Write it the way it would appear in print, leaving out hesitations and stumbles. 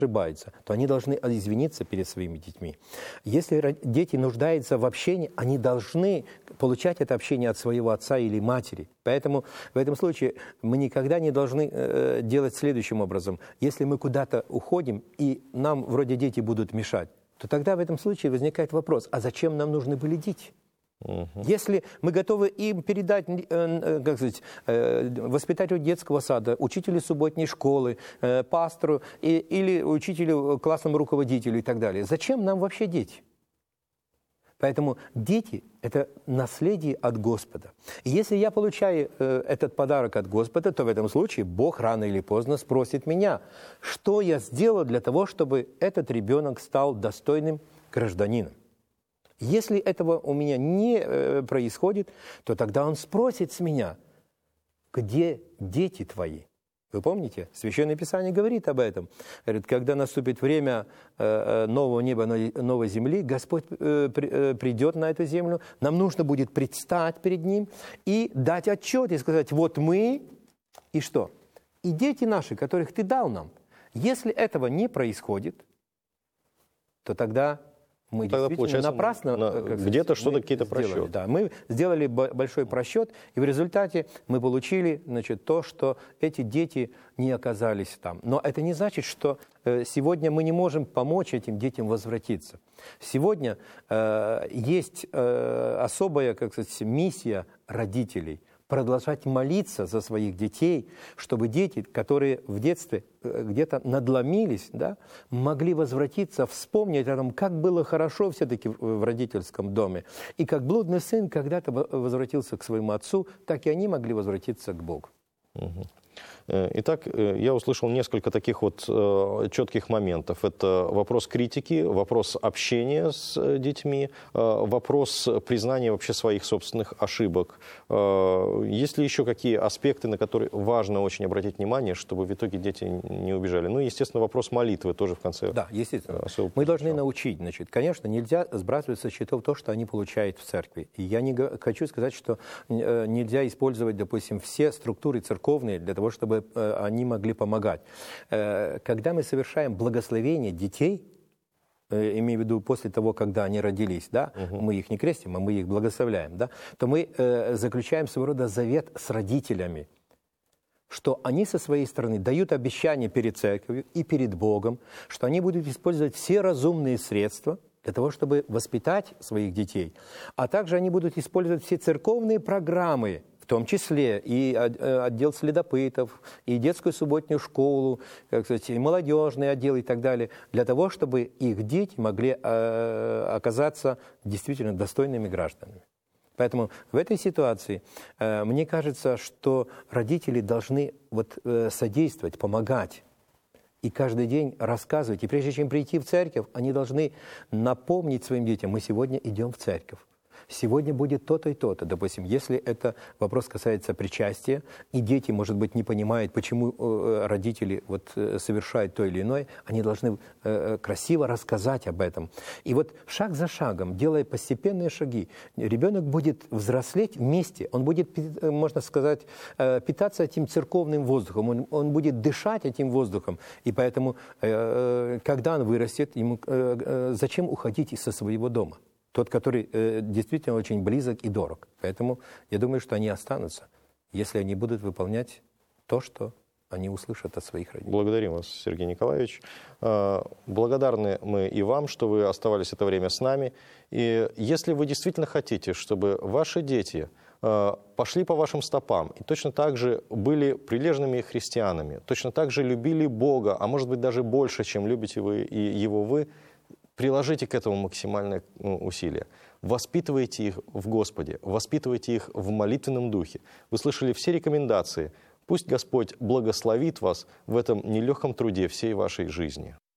ошибаются, то они должны извиниться перед своими детьми. Если дети нуждаются в общении, они должны получать это общение от своего отца или матери. Поэтому в этом случае мы никогда не должны делать следующим образом. Если мы куда-то уходим, и нам вроде дети будут мешать, то тогда в этом случае возникает вопрос, а зачем нам нужны были дети? Если мы готовы им передать, как сказать, воспитателю детского сада, учителю субботней школы, пастору или учителю, классному руководителю и так далее, зачем нам вообще дети? Поэтому дети – это наследие от Господа. И если я получаю этот подарок от Господа, то в этом случае Бог рано или поздно спросит меня, что я сделал для того, чтобы этот ребенок стал достойным гражданином. Если этого у меня не происходит, то тогда он спросит с меня, где дети твои? Вы помните? Священное Писание говорит об этом. Говорит, когда наступит время нового неба, новой земли, Господь придет на эту землю, нам нужно будет предстать перед Ним и дать отчет, и сказать, вот мы, и что? И дети наши, которых Ты дал нам. Если этого не происходит, то тогда... Мы действительно напрасно где-то что-то, какие-то просчеты. Да, мы сделали большой просчет, и в результате мы получили, значит, то, что эти дети не оказались там. Но это не значит, что сегодня мы не можем помочь этим детям возвратиться. Сегодня есть особая, как сказать, миссия родителей – продолжать молиться за своих детей, чтобы дети, которые в детстве где-то надломились, да, могли возвратиться, вспомнить о том, как было хорошо все-таки в родительском доме. И как блудный сын когда-то возвратился к своему отцу, так и они могли возвратиться к Богу. Итак, я услышал несколько таких вот четких моментов. Это вопрос критики, вопрос общения с детьми, вопрос признания вообще своих собственных ошибок. Есть ли еще какие аспекты, на которые важно очень обратить внимание, чтобы в итоге дети не убежали? Ну, естественно, вопрос молитвы тоже в конце. Да, естественно. Мы должны научить. Значит, конечно, нельзя сбрасывать со счетов то, что они получают в церкви. И я не хочу сказать, что нельзя использовать, допустим, все структуры церковные для того, чтобы они могли помогать. Когда мы совершаем благословение детей, имею в виду после того, когда они родились, да, мы их не крестим, а мы их благословляем, да, то мы заключаем своего рода завет с родителями, что они со своей стороны дают обещание перед церковью и перед Богом, что они будут использовать все разумные средства для того, чтобы воспитать своих детей, а также они будут использовать все церковные программы, в том числе и отдел следопытов, и детскую субботнюю школу, как сказать, и молодежный отдел и так далее, для того, чтобы их дети могли оказаться действительно достойными гражданами. Поэтому в этой ситуации мне кажется, что родители должны содействовать, помогать. И каждый день рассказывать. И прежде чем прийти в церковь, они должны напомнить своим детям, мы сегодня идем в церковь. Сегодня будет то-то и то-то. Допустим, если это вопрос касается причастия, и дети, может быть, не понимают, почему родители совершают то или иное, они должны красиво рассказать об этом. И вот шаг за шагом, делая постепенные шаги, ребенок будет взрослеть вместе, он будет, можно сказать, питаться этим церковным воздухом, он будет дышать этим воздухом. И поэтому, когда он вырастет, ему зачем уходить со своего дома? Тот, который действительно очень близок и дорог. Поэтому я думаю, что они останутся, если они будут выполнять то, что они услышат от своих родителей. Благодарим вас, Сергей Николаевич. Благодарны мы и вам, что вы оставались это время с нами. И если вы действительно хотите, чтобы ваши дети пошли по вашим стопам и точно так же были прилежными христианами, точно так же любили Бога, а может быть даже больше, чем любите вы и Его вы, приложите к этому максимальное усилие. Воспитывайте их в Господе, воспитывайте их в молитвенном духе. Вы слышали все рекомендации. Пусть Господь благословит вас в этом нелегком труде всей вашей жизни.